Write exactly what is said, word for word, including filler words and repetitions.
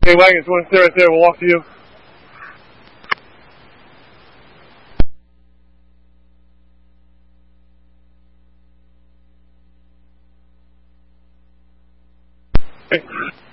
Okay, wagons, go and stay right there. We'll walk to you. Okay.